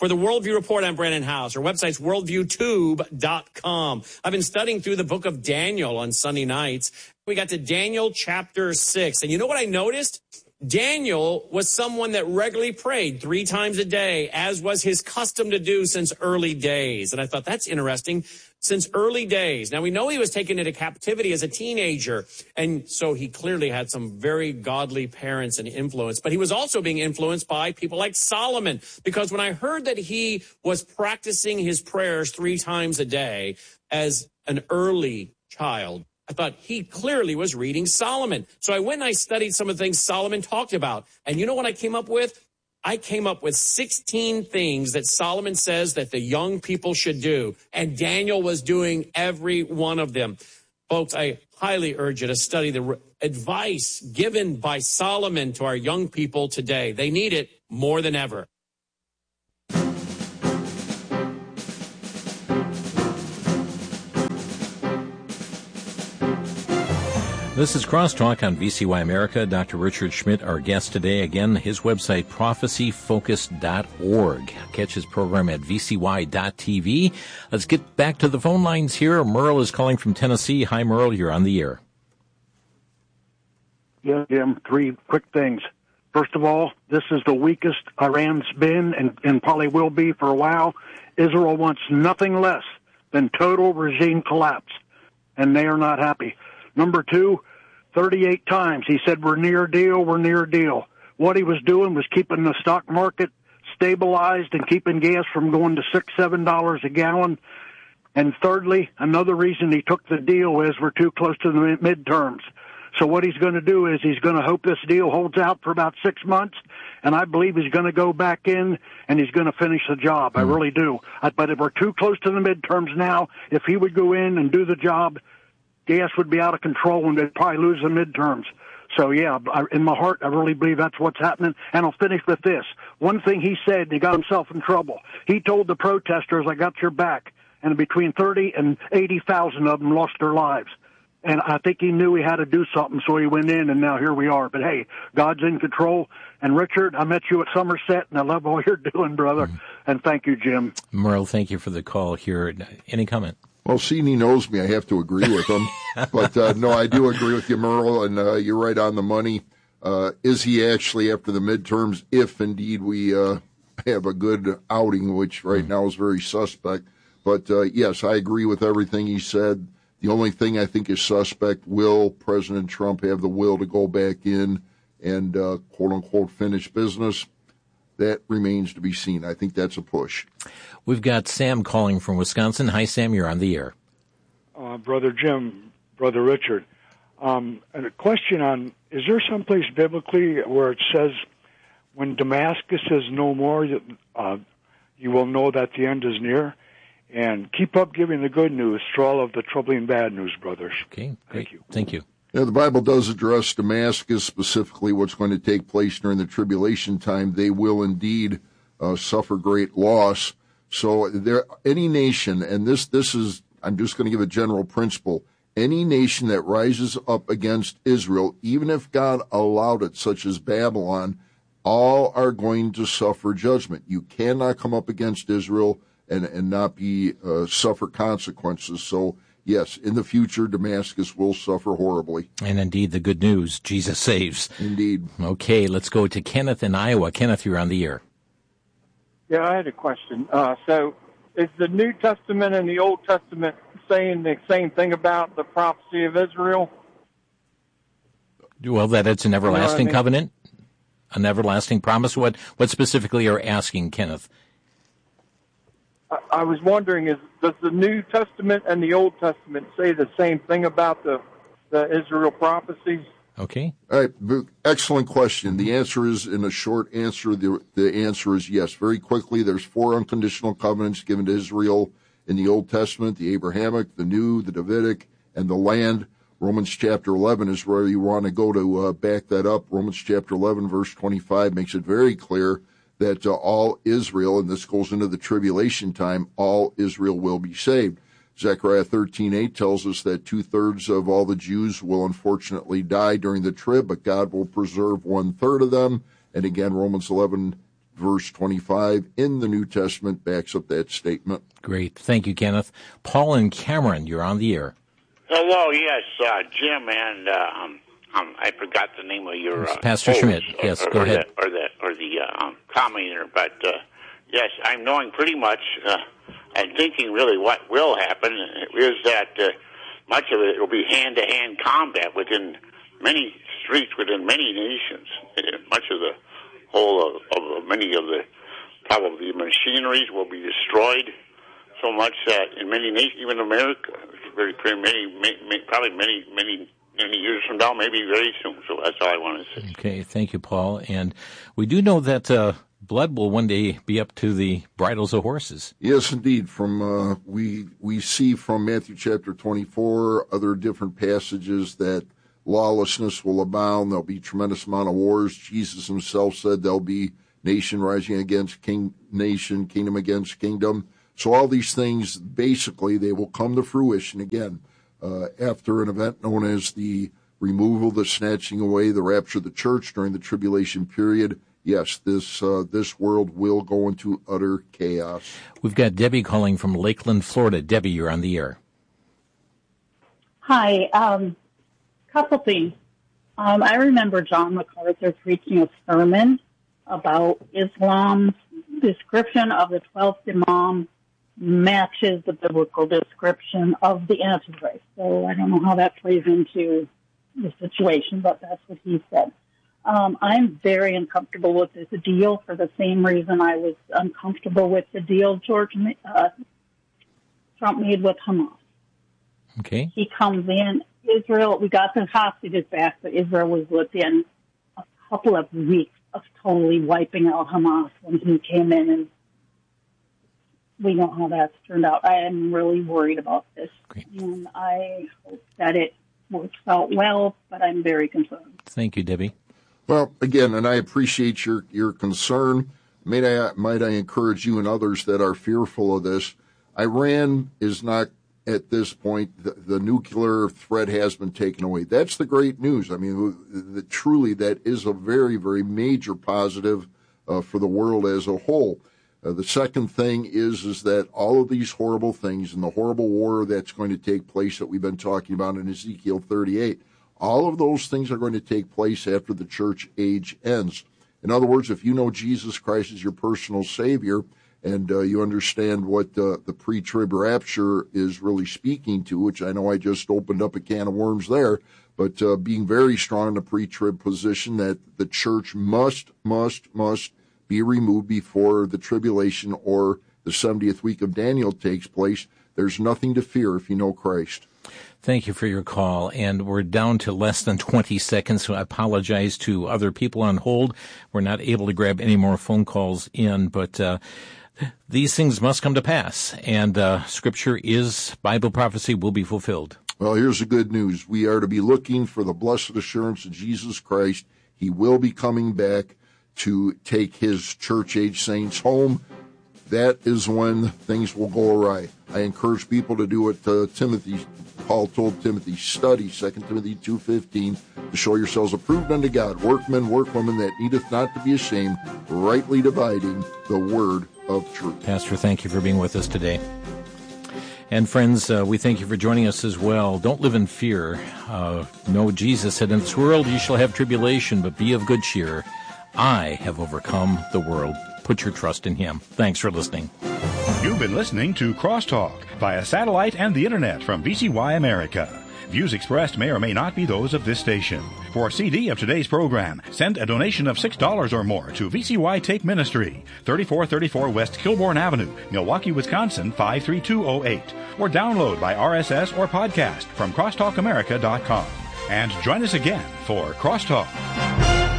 For the Worldview Report, I'm Brandon House. Our website's worldviewtube.com. I've been studying through the book of Daniel on Sunday nights. We got to Daniel chapter 6. And you know what I noticed? Daniel was someone that regularly prayed 3 times a day, as was his custom to do since early days. And I thought, that's interesting. Since early days. Now, we know he was taken into captivity as a teenager, and so he clearly had some very godly parents and influence. But he was also being influenced by people like Solomon, because when I heard that he was practicing his prayers 3 times a day as an early child, I thought he clearly was reading Solomon. So I went and I studied some of the things Solomon talked about. And you know what I came up with? I came up with 16 things that Solomon says that the young people should do. And Daniel was doing every one of them. Folks, I highly urge you to study the advice given by Solomon to our young people today. They need it more than ever. This is Crosstalk on VCY America. Dr. Richard Schmidt, our guest today. Again, his website, prophecyfocus.org. Catch his program at vcy.tv. Let's get back to the phone lines here. Merle is calling from Tennessee. Hi, Merle. You're on the air. Yeah, Jim, 3 quick things. First of all, this is the weakest Iran's been and probably will be for a while. Israel wants nothing less than total regime collapse, and they are not happy. Number 2, 38 times he said, we're near deal, we're near deal. What he was doing was keeping the stock market stabilized and keeping gas from going to $6, $7 a gallon. And thirdly, another reason he took the deal is we're too close to the midterms. So what he's going to do is he's going to hope this deal holds out for about 6 months, and I believe he's going to go back in and he's going to finish the job. I really do. But if we're too close to the midterms now, if he would go in and do the job, gas would be out of control and they'd probably lose the midterms. So, yeah, in my heart, I really believe that's what's happening. And I'll finish with this. One thing he said, he got himself in trouble. He told the protesters, I got your back. And between 30 and 80,000 of them lost their lives. And I think he knew he had to do something, so he went in, and now here we are. But, hey, God's in control. And, Richard, I met you at Somerset, and I love all you're doing, brother. And thank you, Jim. Merle, thank you for the call here. Any comment? Well, seeing he knows me, I have to agree with him. But, no, I do agree with you, Merle, and you're right on the money. Is he actually, after the midterms, if indeed we have a good outing, which right now is very suspect. But, yes, I agree with everything he said. The only thing I think is suspect, will President Trump have the will to go back in and, quote-unquote, finish business? That remains to be seen. I think that's a push. We've got Sam calling from Wisconsin. Hi, Sam. You're on the air. Brother Jim, Brother Richard, and a question on, is there someplace biblically where it says when Damascus is no more, you will know that the end is near? And keep up giving the good news through all of the troubling bad news, brothers. Okay, great. Thank you. Thank you. Yeah, the Bible does address Damascus, specifically what's going to take place during the tribulation time. They will indeed suffer great loss. So any nation, and this is, I'm just going to give a general principle, any nation that rises up against Israel, even if God allowed it, such as Babylon, all are going to suffer judgment. You cannot come up against Israel and not be suffer consequences. So, yes, in the future, Damascus will suffer horribly. And indeed, the good news, Jesus saves. Indeed. Okay, let's go to Kenneth in Iowa. Kenneth, you're on the air. Yeah, I had a question. So is the New Testament and the Old Testament saying the same thing about the prophecy of Israel? Well, that it's an everlasting covenant, an everlasting promise. What specifically are you asking, Kenneth? I was wondering, does the New Testament and the Old Testament say the same thing about the Israel prophecies? Okay. All right. Excellent question. The answer is, in a short answer, the answer is yes. Very quickly, there's 4 unconditional covenants given to Israel in the Old Testament, the Abrahamic, the New, the Davidic, and the land. Romans chapter 11 is where you want to go to back that up. Romans chapter 11, verse 25 makes it very clear that all Israel, and this goes into the tribulation time, all Israel will be saved. Zechariah 13:8 tells us that 2/3 of all the Jews will unfortunately die during the trib, but God will preserve 1/3 of them. And again, Romans 11, verse 25 in the New Testament backs up that statement. Great. Thank you, Kenneth. Paul and Cameron, you're on the air. Hello, yes, Jim, and I forgot the name of your Pastor Schmidt. Yes, go ahead. The commentator, but yes, I'm knowing pretty much and thinking really what will happen is that much of it will be hand-to-hand combat within many streets, within many nations. Much of the whole of many of the probably machineries will be destroyed. So much that in many nations, even America, probably many years from now, maybe very soon. So that's all I want to say. Okay, thank you, Paul. And we do know that blood will one day be up to the bridles of horses. Yes, indeed. From we see from Matthew chapter 24, other different passages that lawlessness will abound. There'll be tremendous amount of wars. Jesus himself said there'll be nation rising against nation, kingdom against kingdom. So all these things, basically, they will come to fruition again after an event known as the removal, the snatching away, the rapture of the church during the tribulation period. Yes, this world will go into utter chaos. We've got Debbie calling from Lakeland, Florida. Debbie, you're on the air. Hi. Couple things. I remember John MacArthur preaching a sermon about Islam's description of the 12th Imam matches the biblical description of the Antichrist. So I don't know how that plays into the situation, but that's what he said. I'm very uncomfortable with this deal for the same reason I was uncomfortable with the deal Trump made with Hamas. Okay. He comes in, Israel, we got the hostages back, but Israel was within a couple of weeks of totally wiping out Hamas when he came in, and we know how that's turned out. I am really worried about this, Great. And I hope that it works out well, but I'm very concerned. Thank you, Debbie. Well, again, and I appreciate your concern. Might I encourage you and others that are fearful of this. Iran is not, at this point, the nuclear threat has been taken away. That's the great news. I mean, truly, that is a very, very major positive for the world as a whole. The second thing is that all of these horrible things and the horrible war that's going to take place that we've been talking about in Ezekiel 38, all of those things are going to take place after the church age ends. In other words, if you know Jesus Christ as your personal Savior and you understand what the pre-trib rapture is really speaking to, which I know I just opened up a can of worms there, but being very strong in the pre-trib position that the church must be removed before the tribulation or the 70th week of Daniel takes place. There's nothing to fear if you know Christ. Thank you for your call, and we're down to less than 20 seconds, so I apologize to other people on hold. We're not able to grab any more phone calls in, but these things must come to pass, and Scripture is, Bible prophecy will be fulfilled. Well, here's the good news. We are to be looking for the blessed assurance of Jesus Christ. He will be coming back to take his church-age saints home. That is when things will go awry. I encourage people to do what Paul told Timothy, study 2 Timothy 2:15, to show yourselves approved unto God, workmen, workwomen that needeth not to be ashamed, rightly dividing the word of truth. Pastor, thank you for being with us today. And friends, we thank you for joining us as well. Don't live in fear. No, Jesus said, in this world you shall have tribulation, but be of good cheer. I have overcome the world. Put your trust in him. Thanks for listening. You've been listening to Crosstalk via satellite and the internet from VCY America. Views expressed may or may not be those of this station. For a CD of today's program, send a donation of $6 or more to VCY Take Ministry, 3434 West Kilbourne Avenue, Milwaukee, Wisconsin, 53208. Or download by RSS or podcast from crosstalkamerica.com. And join us again for Crosstalk.